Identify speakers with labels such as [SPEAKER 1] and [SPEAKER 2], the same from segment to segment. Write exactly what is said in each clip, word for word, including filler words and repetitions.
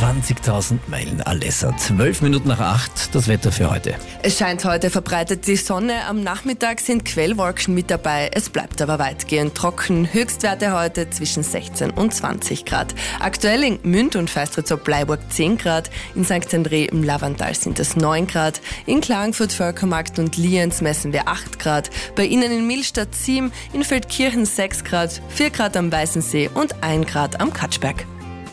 [SPEAKER 1] zwanzigtausend Meilen, Alessa. Zwölf Minuten nach acht, das Wetter für heute.
[SPEAKER 2] Es scheint heute verbreitet die Sonne. Am Nachmittag sind Quellwolken mit dabei. Es bleibt aber weitgehend trocken. Höchstwerte heute zwischen sechzehn und zwanzig Grad. Aktuell in Gmünd und Feistritz-Bleiburg zehn Grad. In Sankt André im Lavantal sind es neun Grad. In Klagenfurt, Völkermarkt und Lienz messen wir acht Grad. Bei Ihnen in Millstatt sieben, in Feldkirchen sechs Grad, vier Grad am Weißensee und ein Grad am Katschberg.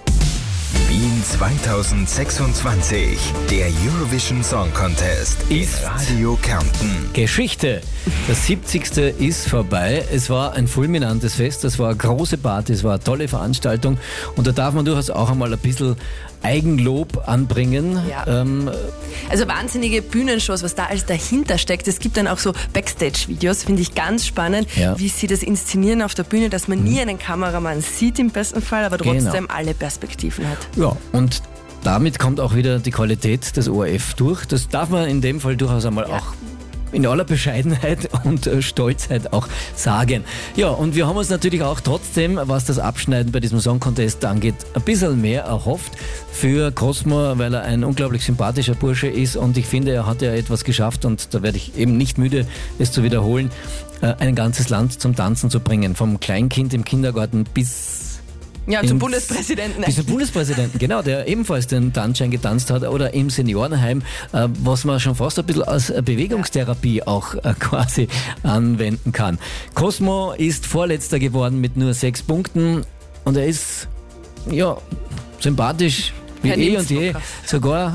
[SPEAKER 3] Wien zweitausendsechsundzwanzig, der Eurovision Song Contest
[SPEAKER 1] Ist
[SPEAKER 3] in Radio Kärnten.
[SPEAKER 1] Geschichte. Das siebzigste ist vorbei. Es war ein fulminantes Fest, es war eine große Party, es war eine tolle Veranstaltung und da darf man durchaus auch einmal ein bisschen Eigenlob anbringen.
[SPEAKER 2] Ja.
[SPEAKER 1] Ähm,
[SPEAKER 2] Also wahnsinnige Bühnenshows, was da alles dahinter steckt. Es gibt dann auch so Backstage-Videos, finde ich ganz spannend,
[SPEAKER 1] Ja.
[SPEAKER 2] wie sie das inszenieren auf der Bühne, dass man nie einen Kameramann sieht im besten Fall, aber trotzdem
[SPEAKER 1] Genau.
[SPEAKER 2] alle Perspektiven hat.
[SPEAKER 1] ja, und damit kommt auch wieder die Qualität des O R F durch. Das darf man in dem Fall durchaus einmal
[SPEAKER 2] Ja.
[SPEAKER 1] auch in aller Bescheidenheit und äh, Stolzheit auch sagen. Ja, und wir haben uns natürlich auch trotzdem, was das Abschneiden bei diesem Song Contest angeht, ein bisschen mehr erhofft für Cosmo, weil er ein unglaublich sympathischer Bursche ist und ich finde, er hat ja etwas geschafft und da werde ich eben nicht müde, es zu wiederholen, äh, ein ganzes Land zum Tanzen zu bringen. Vom Kleinkind im Kindergarten bis
[SPEAKER 2] Ja, zum
[SPEAKER 1] Ins-
[SPEAKER 2] Bundespräsidenten.
[SPEAKER 1] Bis zum Bundespräsidenten, genau, der ebenfalls den Tanzschein getanzt hat oder im Seniorenheim, äh, was man schon fast ein bisschen als äh, Bewegungstherapie auch äh, quasi anwenden kann. Cosmo ist Vorletzter geworden mit nur sechs Punkten und er ist, ja, sympathisch wie
[SPEAKER 2] Kein
[SPEAKER 1] eh und je,
[SPEAKER 2] Impflocker.
[SPEAKER 1] sogar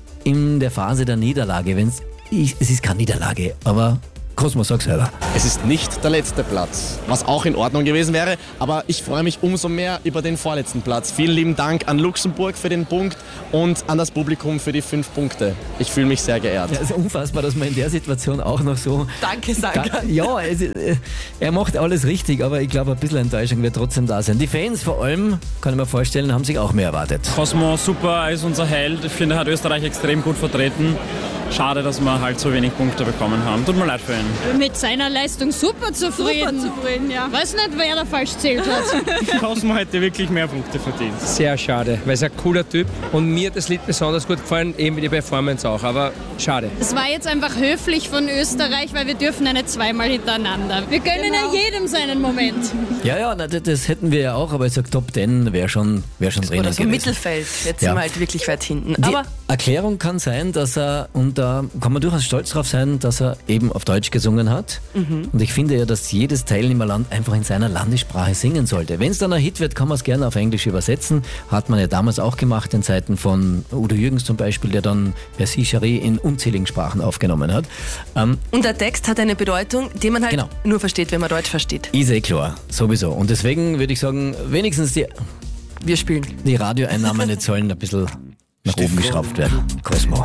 [SPEAKER 1] in der Phase der Niederlage. Wenn's, ich, es ist keine Niederlage, aber Cosmo, sag's selber.
[SPEAKER 4] Es ist nicht der letzte Platz, was auch in Ordnung gewesen wäre, aber ich freue mich umso mehr über den vorletzten Platz. Vielen lieben Dank an Luxemburg für den Punkt und an das Publikum für die fünf Punkte. Ich fühle mich sehr geehrt.
[SPEAKER 1] Ja, es ist unfassbar, dass man in der Situation auch noch so...
[SPEAKER 2] Danke, danke.
[SPEAKER 1] Ja, es, äh, er macht alles richtig, aber ich glaube, ein bisschen Enttäuschung wird trotzdem da sein. Die Fans vor allem, kann ich mir vorstellen, haben sich auch mehr erwartet.
[SPEAKER 5] Cosmo super, er ist unser Held. Ich finde, er hat Österreich extrem gut vertreten. Schade, dass wir halt so wenig Punkte bekommen haben. Tut mir leid für ihn.
[SPEAKER 6] Mit seiner Leistung super zufrieden.
[SPEAKER 7] Super zufrieden, ja.
[SPEAKER 6] Weiß nicht, wer da falsch zählt hat.
[SPEAKER 5] Cosmo hätte wirklich mehr Punkte verdient.
[SPEAKER 8] Sehr schade, weil er ein cooler Typ und mir hat das Lied besonders gut gefallen, eben wie die Performance auch, aber schade.
[SPEAKER 6] Es war jetzt einfach höflich von Österreich, weil wir dürfen eine zweimal hintereinander. Wir gönnen
[SPEAKER 7] Genau.
[SPEAKER 6] ja jedem seinen Moment.
[SPEAKER 1] Ja, ja, na, das- das hätten wir ja auch, aber ich sag Top Ten wäre schon, wär schon drinnen
[SPEAKER 2] Oder so
[SPEAKER 1] gewesen.
[SPEAKER 2] Mittelfeld. Jetzt
[SPEAKER 1] Ja.
[SPEAKER 2] sind wir halt wirklich weit hinten.
[SPEAKER 1] Die
[SPEAKER 2] Aber
[SPEAKER 1] Erklärung kann sein, dass er, und da kann man durchaus stolz drauf sein, dass er eben auf Deutsch gesungen hat. Und ich finde ja, dass jedes Teilnehmerland einfach in seiner Landessprache singen sollte. Wenn es dann ein Hit wird, kann man es gerne auf Englisch übersetzen. Hat man ja damals auch gemacht, in Zeiten von Udo Jürgens zum Beispiel, der dann Merci Chérie in unzähligen Sprachen aufgenommen hat. Ähm,
[SPEAKER 2] und der Text hat eine Bedeutung, die man halt
[SPEAKER 1] Genau.
[SPEAKER 2] nur versteht, wenn man Deutsch versteht.
[SPEAKER 1] ist eh klar, sowieso. Und deswegen würde ich sagen, wenigstens die,
[SPEAKER 2] Wir spielen.
[SPEAKER 1] die Radioeinnahmen jetzt sollen ein bisschen nach oben geschraubt werden. Cosmo.